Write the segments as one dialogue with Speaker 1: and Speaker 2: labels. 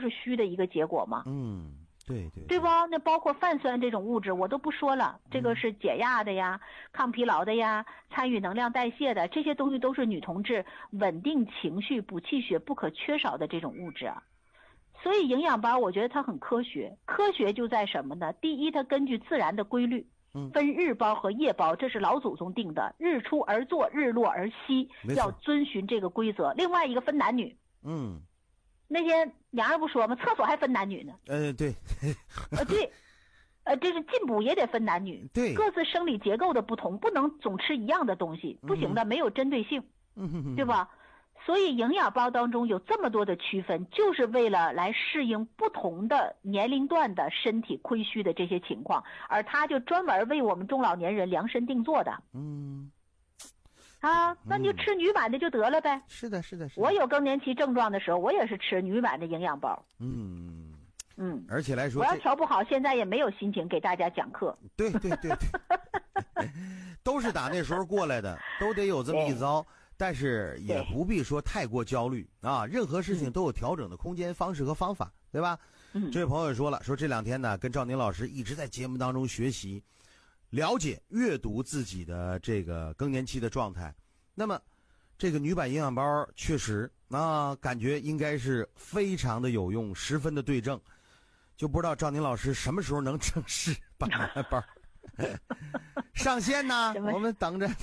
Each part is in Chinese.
Speaker 1: 是虚的一个结果吗？
Speaker 2: 对
Speaker 1: 吧？那包括泛酸这种物质我都不说了，这个是解压的呀，抗疲劳的呀，参与能量代谢的，这些东西都是女同志稳定情绪、补气血不可缺少的这种物质啊。所以营养包我觉得它很科学，科学就在什么呢？第一，它根据自然的规律，分日包和夜包，这是老祖宗定的，日出而作，日落而息，要遵循这个规则。另外一个分男女，那天娘儿不说吗？厕所还分男女呢。
Speaker 2: 对，
Speaker 1: 对，这是进补也得分男女，
Speaker 2: 对，
Speaker 1: 各自生理结构的不同，不能总吃一样的东西，不行的，没有针对性，对吧？所以营养包当中有这么多的区分，就是为了来适应不同的年龄段的身体亏虚的这些情况，而它就专门为我们中老年人量身定做的。那你就吃女版的就得了呗。
Speaker 2: 是的。
Speaker 1: 我有更年期症状的时候，我也是吃女版的营养包。
Speaker 2: 而且来说，
Speaker 1: 我要调不好，现在也没有心情给大家讲课。
Speaker 2: 对，都是打那时候过来的，都得有这么一遭。但是也不必说太过焦虑啊，任何事情都有调整的空间、方式和方法，对吧？这位朋友说了，说这2天呢，跟赵宁老师一直在节目当中学习、了解、阅读自己的这个更年期的状态。那么，这个女版营养包确实感觉应该是非常的有用，十分的对症。就不知道赵宁老师什么时候能正式把包上线呢？我们等着。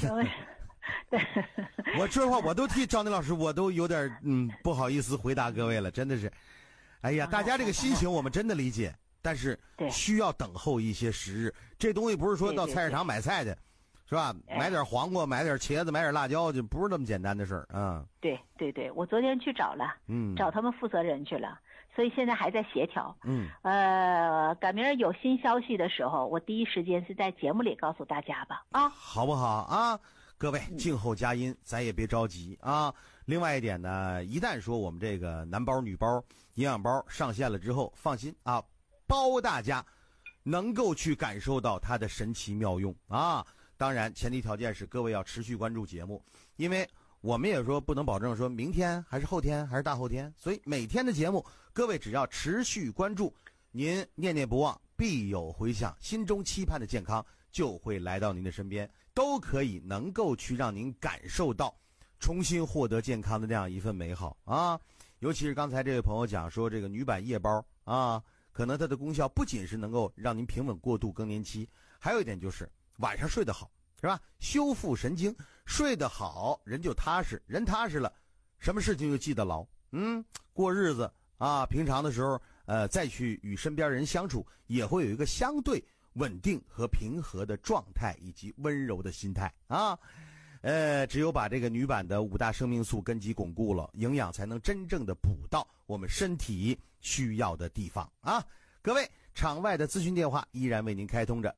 Speaker 2: 我说实话，我都替赵宁老师，我都有点不好意思回答各位了，真的是。哎呀，大家这个心情我们真的理解，但是需要等候一些时日。这东西不是说到菜市场买菜的，是吧？买点黄瓜，买点茄子，买点辣椒，就不是那么简单的事儿啊。
Speaker 1: 对，我昨天去找了，找他们负责人去了，所以现在还在协调。赶明儿有新消息的时候，我第一时间是在节目里告诉大家吧，
Speaker 2: 好不好啊？各位静候佳音，咱也别着急啊。另外一点呢，一旦说我们这个男包女包营养包上线了之后，放心啊，包大家能够去感受到它的神奇妙用啊。当然前提条件是各位要持续关注节目，因为我们也说不能保证说明天还是后天还是大后天，所以每天的节目各位只要持续关注，您念念不忘必有回响，心中期盼的健康就会来到您的身边，都可以能够去让您感受到重新获得健康的那样一份美好啊。尤其是刚才这位朋友讲说这个女版夜包啊，可能它的功效不仅是能够让您平稳过渡更年期，还有一点就是晚上睡得好，是吧？修复神经，睡得好人就踏实，人踏实了什么事情就记得牢，过日子啊，平常的时候再去与身边人相处，也会有一个相对稳定和平和的状态以及温柔的心态啊。只有把这个女版的5大生命素根基巩固了，营养才能真正的补到我们身体需要的地方啊。各位，场外的咨询电话依然为您开通着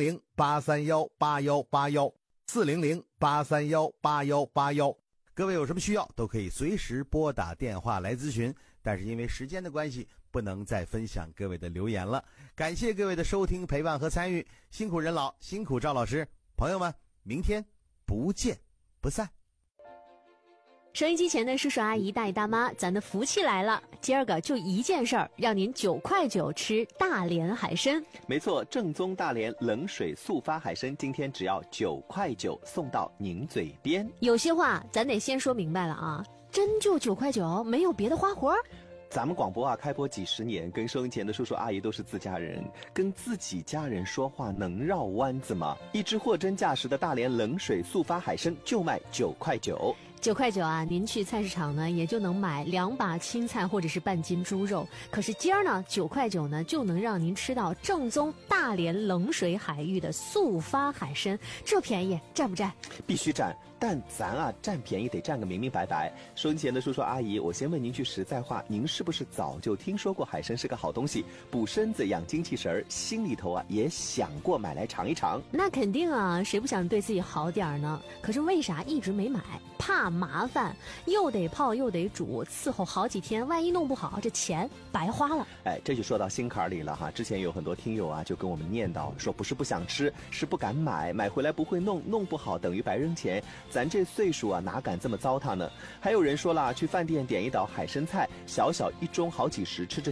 Speaker 2: ，400-831-8181，400-831-8181。各位有什么需要都可以随时拨打电话来咨询，但是因为时间的关系，不能再分享各位的留言了。感谢各位的收听、陪伴和参与，辛苦任老，辛苦赵老师，朋友们，明天不见不散。
Speaker 3: 收音机前的叔叔阿姨大爷大妈，咱的福气来了，今儿个就一件事儿，让您9块9吃大连海参。
Speaker 4: 没错，正宗大连冷水速发海参，今天只要9块9送到您嘴边。
Speaker 3: 有些话咱得先说明白了啊，真就9块9，没有别的花活。
Speaker 4: 咱们广播啊，开播几十年，跟收音前的叔叔阿姨都是自家人，跟自己家人说话能绕弯子吗？一只货真价实的大连冷水速发海参就卖9块9。
Speaker 3: 9块9啊，您去菜市场呢也就能买2把青菜或者是半斤猪肉，可是今儿呢9块9呢就能让您吃到正宗大连冷水海域的速发海参，这便宜占不占？
Speaker 4: 必须占，但咱啊占便宜得占个明明白白。收音前的叔叔阿姨，我先问您句实在话，您是不是早就听说过海参是个好东西，补身子养精气神，心里头啊也想过买来尝一尝？
Speaker 3: 那肯定啊，谁不想对自己好点呢？可是为啥一直没买？怕麻烦，又得泡又得煮，伺候好几天，万一弄不好，这钱白花了。
Speaker 4: 这就说到心坎里了哈。之前有很多听友啊就跟我们念叨说，不是不想吃，是不敢买，买回来不会弄，弄不好等于白扔钱。咱这岁数啊哪敢这么糟蹋呢？还有人说了，去饭店点一道海参菜，小小一盅好几十，吃着